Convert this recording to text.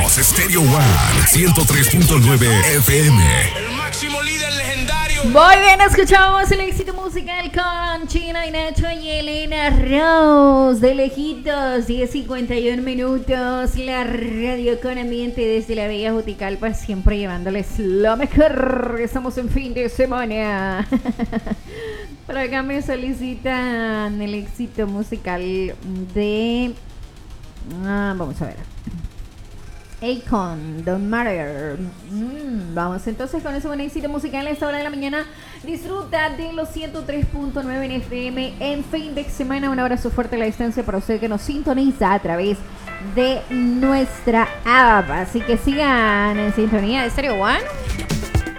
Somos Stereo One 103.9 FM. El máximo líder legendario. Muy bien, escuchamos el éxito musical con China y Nacho y Elena Rose. De lejitos, 10:51 minutos. La radio con ambiente desde la Bella Juticalpa, siempre llevándoles lo mejor. Estamos en fin de semana. Por acá me solicitan el éxito musical de... vamos a ver. Akon, Don't Matter. Vamos entonces con ese buen éxito musical a esta hora de la mañana. Disfruta de los 103.9 en FM en fin de semana. Un abrazo fuerte a la distancia para usted que nos sintoniza a través de nuestra app. Así que sigan en sintonía de Stereo One.